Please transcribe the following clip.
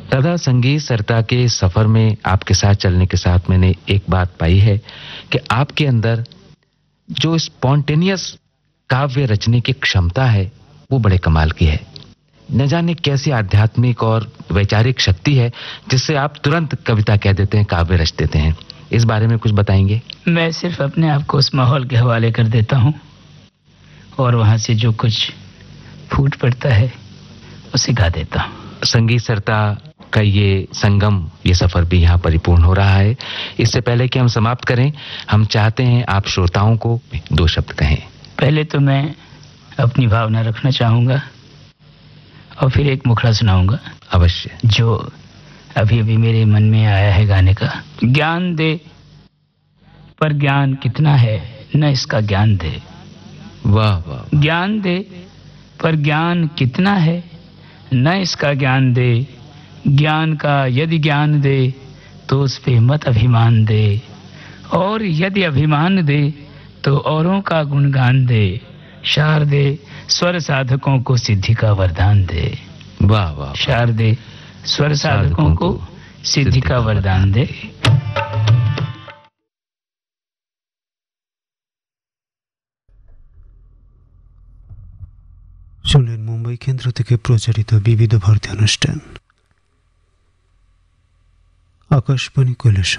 दादा, संगीत सरिता के सफर में आपके साथ चलने के साथ मैंने एक बात पाई है कि आपके अंदर जो स्पॉन्टेनियस काव्य रचने की क्षमता है वो बड़े कमाल की है। न जाने कैसी आध्यात्मिक और वैचारिक शक्ति है जिससे आप तुरंत कविता कह देते हैं, काव्य रच देते हैं। इस बारे में कुछ बताएंगे? मैं सिर्फ अपने आप को उस माहौल के हवाले कर देता हूँ और वहां से जो कुछ फूट पड़ता है उसे गा देता हूँ। संगीत सरिता का ये संगम, ये सफर भी यहाँ परिपूर्ण हो रहा है। इससे पहले कि हम समाप्त करें, हम चाहते हैं आप श्रोताओं को 2 शब्द कहें। पहले तो मैं अपनी भावना रखना चाहूंगा और फिर एक मुखड़ा सुनाऊंगा। अवश्य। जो अभी अभी मेरे मन में आया है गाने का। ज्ञान दे पर ज्ञान कितना है, न इसका ज्ञान दे। वाह वाह। ज्ञान दे पर ज्ञान कितना है, न इसका ज्ञान दे। ज्ञान का यदि ज्ञान दे तो उस पे मत अभिमान दे, और यदि अभिमान दे तो औरों का गुणगान दे। शारदे स्वर साधकों को सिद्धि का वरदान दे। वाह वाह। शारदे स्वर साधकों को सिद्धि का वरदान दे। শুনলেন মুম্বাই কেন্দ্র থেকে প্রচারিত বিবিধ ভারতী অনুষ্ঠান আকাশবাণী কৈলাস।